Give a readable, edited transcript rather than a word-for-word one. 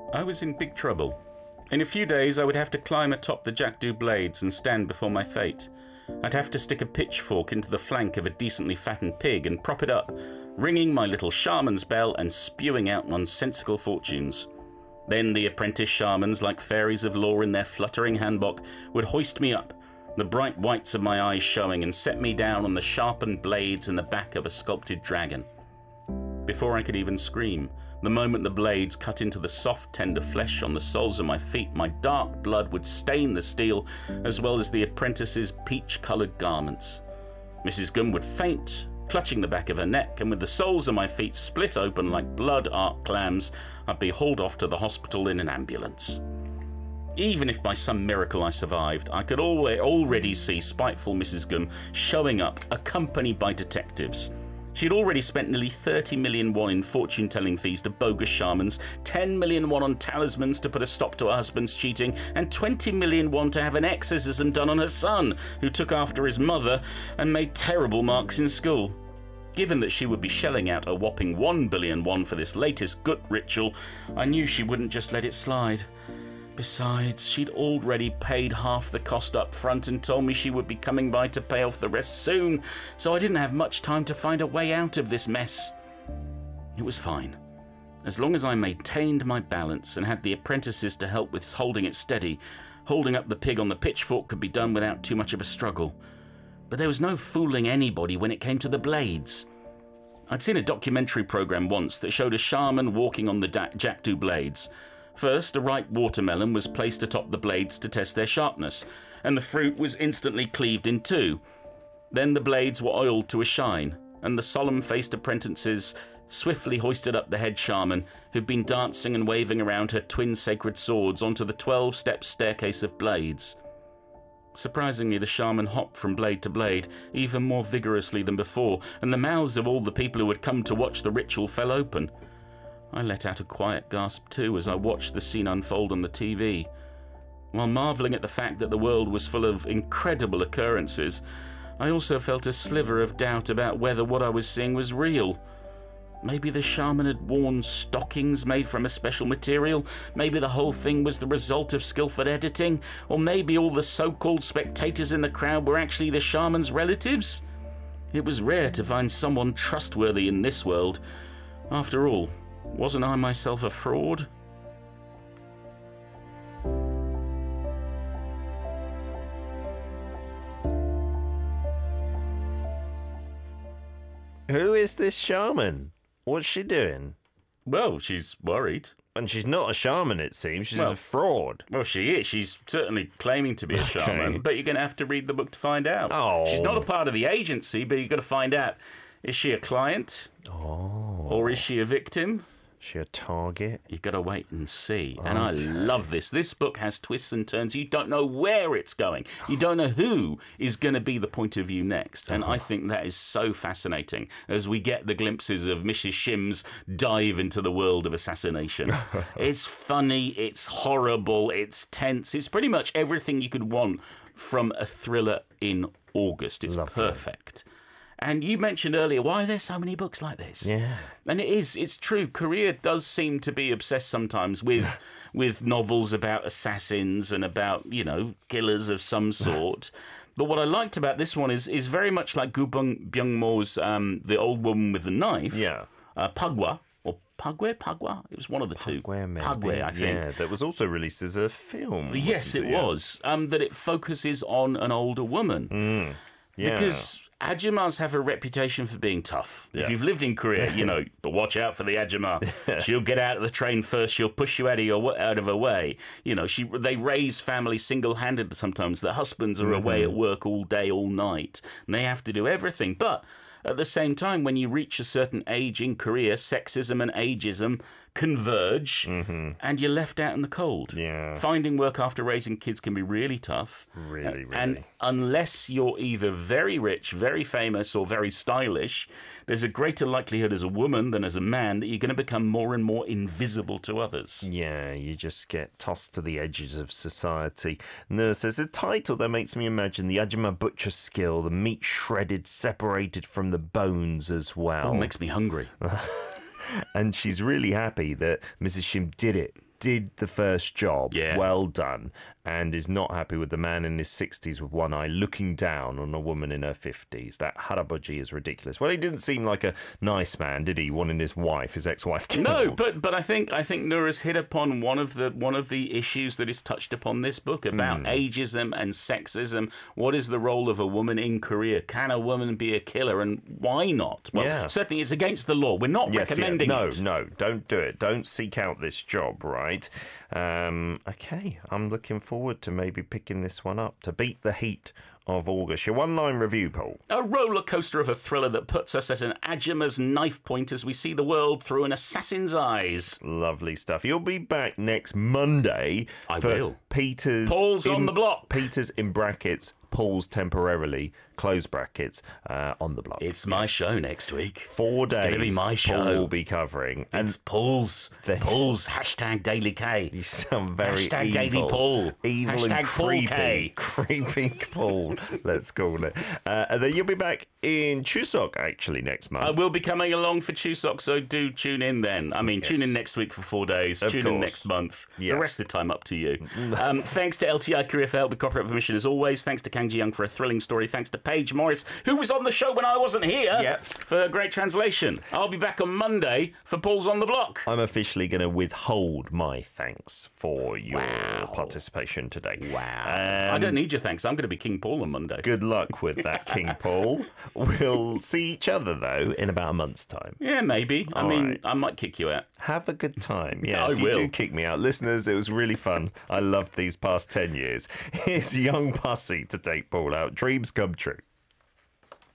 I was in big trouble. In a few days I would have to climb atop the Jackdaw blades and stand before my fate. I'd have to stick a pitchfork into the flank of a decently fattened pig and prop it up, ringing my little shaman's bell and spewing out nonsensical fortunes. Then the apprentice shamans, like fairies of lore in their fluttering hanbok, would hoist me up, the bright whites of my eyes showing, and set me down on the sharpened blades in the back of a sculpted dragon. Before I could even scream, the moment the blades cut into the soft, tender flesh on the soles of my feet, my dark blood would stain the steel, as well as the apprentice's peach-coloured garments. Mrs. Gunn would faint, clutching the back of her neck, and with the soles of my feet split open like blood-art clams, I'd be hauled off to the hospital in an ambulance. Even if by some miracle I survived, I could already see spiteful Mrs. Gunn showing up, accompanied by detectives. She'd already spent nearly 30 million won in fortune-telling fees to bogus shamans, 10 million won on talismans to put a stop to her husband's cheating, and 20 million won to have an exorcism done on her son, who took after his mother and made terrible marks in school. Given that she would be shelling out a whopping 1 billion won for this latest gut ritual, I knew she wouldn't just let it slide. Besides, she'd already paid half the cost up front and told me she would be coming by to pay off the rest soon, so I didn't have much time to find a way out of this mess. It was fine. As long as I maintained my balance and had the apprentices to help with holding it steady, holding up the pig on the pitchfork could be done without too much of a struggle. But there was no fooling anybody when it came to the blades. I'd seen a documentary program once that showed a shaman walking on the Jackdaw blades. First, a ripe watermelon was placed atop the blades to test their sharpness, and the fruit was instantly cleaved in two. Then the blades were oiled to a shine, and the solemn-faced apprentices swiftly hoisted up the head shaman, who'd been dancing and waving around her twin sacred swords onto the 12-step staircase of blades. Surprisingly, the shaman hopped from blade to blade, even more vigorously than before, and the mouths of all the people who had come to watch the ritual fell open. I let out a quiet gasp too as I watched the scene unfold on the TV. While marvelling at the fact that the world was full of incredible occurrences, I also felt a sliver of doubt about whether what I was seeing was real. Maybe the shaman had worn stockings made from a special material, maybe the whole thing was the result of skillful editing, or maybe all the so-called spectators in the crowd were actually the shaman's relatives. It was rare to find someone trustworthy in this world. After all, wasn't I myself a fraud? Who is this shaman? What's she doing? Well, she's worried. And she's not a shaman, it seems. She's a fraud. Well, she is. She's certainly claiming to be a shaman, but you're going to have to read the book to find out. Oh. She's not a part of the agency, but you've got to find out. Is she a client? Oh. Or is she a victim? Is she a target? You've got to wait and see. Okay. And I love this. This book has twists and turns. You don't know where it's going. You don't know who is going to be the point of view next. And I think that is so fascinating as we get the glimpses of Mrs. Shim's dive into the world of assassination. It's funny, it's horrible, it's tense. It's pretty much everything you could want from a thriller in August. It's perfect. And you mentioned earlier, why are there so many books like this? Yeah. And it's true. Korea does seem to be obsessed sometimes with novels about assassins and about, you know, killers of some sort. But what I liked about this one is very much like Gu Byung-mo's The Old Woman with the Knife. Yeah. Pagwa. Or Pagwa? It was one of the two. Pagwa, I think. Yeah, that was also released as a film. Yes, it was. That it focuses on an older woman. Yeah. Because Ajumas have a reputation for being tough. If you've lived in Korea, you know, but watch out for the Ajuma. She'll get out of the train first. She'll push you out of her way. You know, they raise families single-handed sometimes. The husbands are away at work all day, all night, and they have to do everything. But at the same time, when you reach a certain age in Korea, sexism and ageism converge, and you're left out in the cold. Yeah. Finding work after raising kids can be really tough. Really. And unless you're either very rich, very famous, or very stylish, there's a greater likelihood as a woman than as a man that you're going to become more and more invisible to others. Yeah, you just get tossed to the edges of society. Nurse, there's a title that makes me imagine the Ajuma butcher skill, the meat shredded, separated from the bones as well. Oh, makes me hungry. And she's really happy that Mrs. Shim did it did the first job, Yeah. well done, and is not happy with the man in his 60s with one eye looking down on a woman in her 50s. That Harabuji is ridiculous. Well, he didn't seem like a nice man, did he? Wanting his ex-wife killed. No, but I think Noura's hit upon one of the issues that is touched upon this book about ageism and sexism. What is the role of a woman in Korea? Can a woman be a killer, and why not? Well, certainly it's against the law. We're not recommending it. No, don't do it. Don't seek out this job, right? Okay, I'm looking forward to maybe picking this one up to beat the heat of August. Your one-line review, Paul. A roller coaster of a thriller that puts us at an Ajima's knife point as we see the world through an assassin's eyes. Lovely stuff. You'll be back next Monday. I will. Peter's Paul's on the block. Peter's in brackets, Paul's temporarily, close brackets, on the block. It's my show next week. 4 days. It's going to be my show. Paul will be covering. It's Paul's hashtag Daily K. You sound very hashtag evil. Daily Paul. Evil hashtag and Paul creepy. K. Creepy Paul, let's call it. And then you'll be back in Chuseok, actually, next month. I will be coming along for Chuseok, so do tune in then. I mean, tune in next week for 4 days. Tune in next month. Yeah. The rest of the time, up to you. Thanks to LTI Korea for help with copyright permission, as always. Thanks to Kang Ji-young for a thrilling story. Thanks to Paige Morris, who was on the show when I wasn't here, for a great translation. I'll be back on Monday for Paul's on the Block. I'm officially going to withhold my thanks for your participation today. Wow. I don't need your thanks. I'm going to be King Paul on Monday. Good luck with that, King Paul. We'll see each other, though, in about a month's time. Yeah, maybe. I mean, I might kick you out. Have a good time. Yeah, I if you will. do kick me out. Listeners, it was really fun. I loved these past 10 years. Here's Young Pussy to take Paul out. Dreams come true.